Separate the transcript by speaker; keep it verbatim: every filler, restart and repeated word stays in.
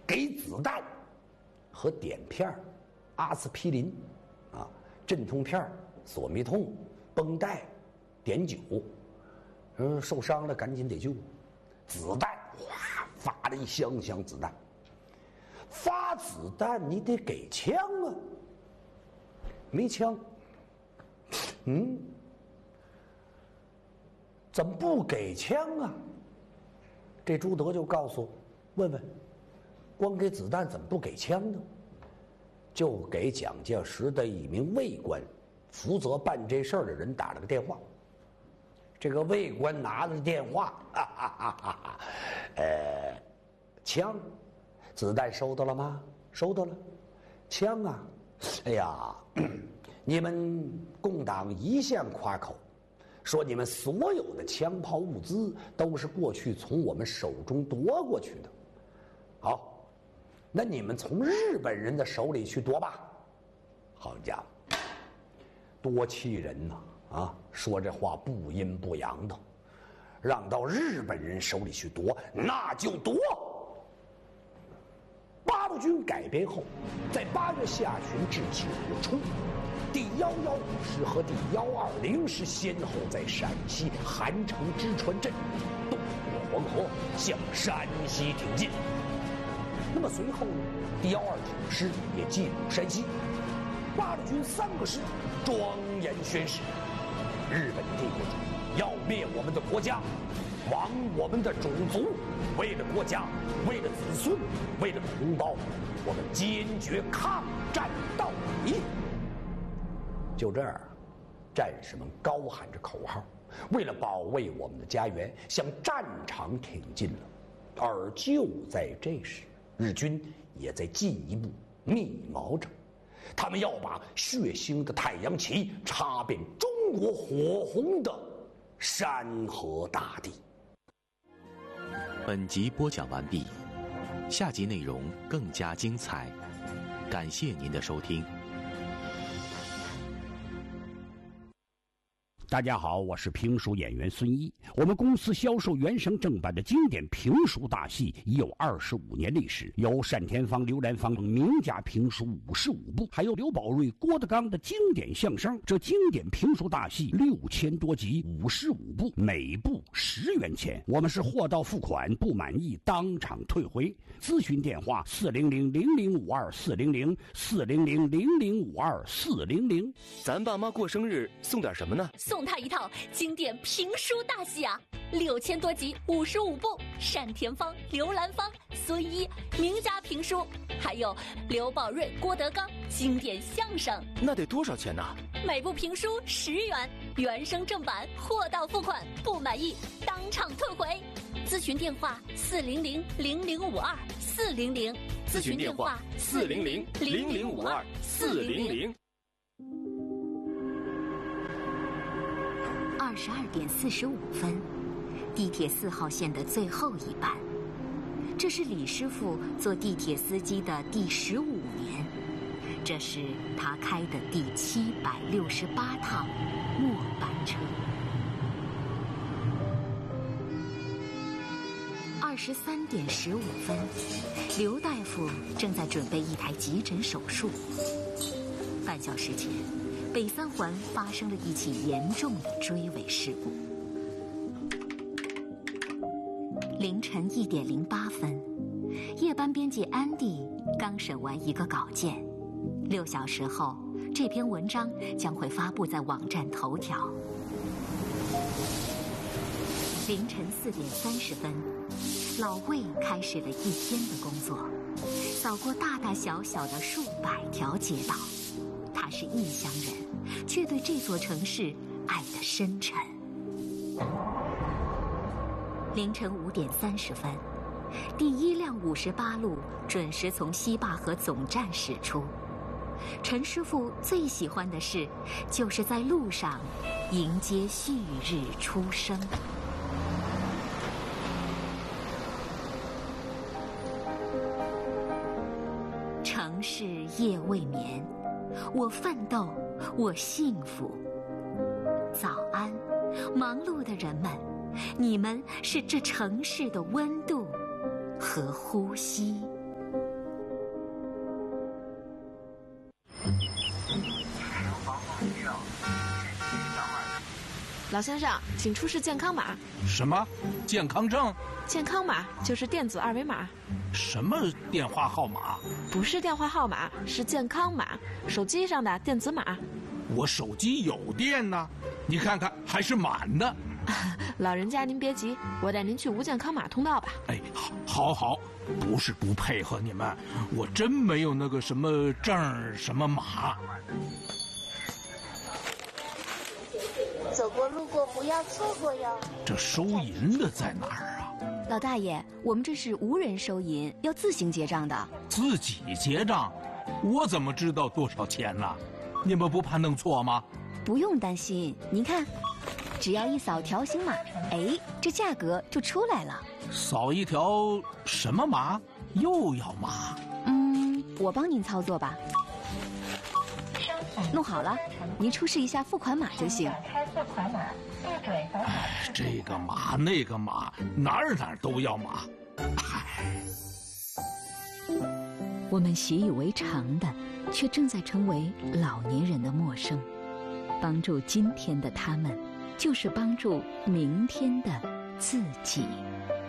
Speaker 1: 给子弹和碘片、阿司匹林啊、镇痛片、索密痛、绷带、碘酒，嗯，受伤了赶紧得救。子弹哗发了一箱箱子弹，发子弹你得给枪啊，没枪，嗯，怎么不给枪啊？这朱德就告诉问问，光给子弹怎么不给枪呢？就给蒋介石的一名卫官负责办这事儿的人打了个电话。这个卫官拿着电话，哈哈哈哈哈，呃，枪，子弹收到了吗？收到了。枪啊，哎呀，你们共党一向夸口，说你们所有的枪炮物资都是过去从我们手中夺过去的。好，那你们从日本人的手里去夺吧。好家伙，多气人呐！啊，说这话不阴不阳的，让到日本人手里去夺，那就夺。八路军改编后，在八月下旬至九月初，第幺幺五师和第幺二零师先后在陕西韩城之川镇渡过黄河，向山西挺进。那么随后呢，第幺二挺师也进入山西。八路军三个师庄严宣誓：日本帝国主义要灭我们的国家，亡我们的种族。为了国家，为了子孙，为了同胞，我们坚决抗战到底。就这样，战士们高喊着口号，为了保卫我们的家园，向战场挺进了。而就在这时，日军也在进一步密谋着，他们要把血腥的太阳旗插遍中国火红的山河大地。
Speaker 2: 本集播讲完毕，下集内容更加精彩，感谢您的收听。
Speaker 3: 大家好，我是评书演员孙一。我们公司销售原声正版的经典评书大戏已有二十五年历史，有单田芳、刘兰芳等名家评书五十五部，还有刘宝瑞、郭德纲的经典相声。这经典评书大戏六千多集，五十五部，每部十元钱。我们是货到付款，不满意当场退回。咨询电话：四零零零零五二四零零四零零零零五二四零零。
Speaker 4: 咱爸妈过生日送点什么呢？
Speaker 5: 送他一套经典评书大戏啊，六千多集，五十五部，单田芳、刘兰芳、孙一名家评书，还有刘宝瑞、郭德纲经典相声。
Speaker 4: 那得多少钱呢？
Speaker 5: 每部评书十元，原声正版，货到付款，不满意当场退回。咨询电话：四零零零零五二四零零。
Speaker 4: 咨询电话：四零零零零五二四零零。
Speaker 6: 二十二点四十五分，地铁四号线的最后一班。这是李师傅做地铁司机的第十五年，这是他开的第七百六十八趟末班车。二十三点十五分，刘大夫正在准备一台急诊手术。半小时前，北三环发生了一起严重的追尾事故。凌晨一点零八分，夜班编辑安迪刚审完一个稿件，六小时后，这篇文章将会发布在网站头条。凌晨四点三十分，老魏开始了一天的工作，扫过大大小小的数百条街道。他是异乡人，却对这座城市爱得深沉。凌晨五点三十分，第一辆五十八路准时从西坝河总站驶出。陈师傅最喜欢的事，就是在路上迎接旭日初升。城市夜未眠，我奋斗，我幸福。早安，忙碌的人们，你们是这城市的温度和呼吸。
Speaker 7: 老先生，请出示健康码。
Speaker 8: 什么？健康证？
Speaker 7: 健康码就是电子二维码。
Speaker 8: 什么电话号码？
Speaker 7: 不是电话号码，是健康码，手机上的电子码。
Speaker 8: 我手机有电呢，你看看还是满的。
Speaker 7: 老人家您别急，我带您去无健康码通道吧。
Speaker 8: 哎，好，好，好，不是不配合你们，我真没有那个什么证什么码。
Speaker 9: 走过路过不要错过哟。
Speaker 8: 这收银的在哪儿啊？
Speaker 6: 老大爷，我们这是无人收银，要自行结账的。
Speaker 8: 自己结账？我怎么知道多少钱呢？你们不怕弄错吗？
Speaker 6: 不用担心，您看，只要一扫条形码，哎，这价格就出来了。
Speaker 8: 扫一条什么码？又要码？
Speaker 6: 嗯，我帮您操作吧。弄好了，您出示一下付款码就行。
Speaker 8: 哎，这个码那个码，哪儿哪儿都要码。唉，
Speaker 6: 我们习以为常的，却正在成为老年人的陌生。帮助今天的他们，就是帮助明天的自己。